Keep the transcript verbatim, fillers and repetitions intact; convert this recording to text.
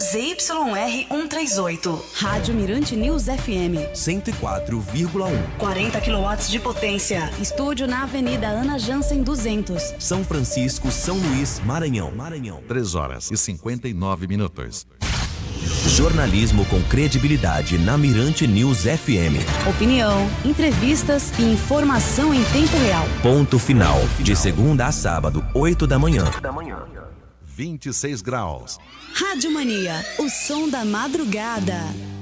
Z Y R cento e trinta e oito. Rádio Mirante News F M. cento e quatro vírgula um. quarenta quilowatts de potência. Estúdio na Avenida Ana Jansen duzentos. São Francisco, São Luís, Maranhão. Maranhão. três horas e cinquenta e nove minutos. Jornalismo com credibilidade na Mirante News F M. Opinião, entrevistas e informação em tempo real. Ponto final. De segunda a sábado, oito da manhã. vinte e seis graus. Rádio Mania, o som da madrugada.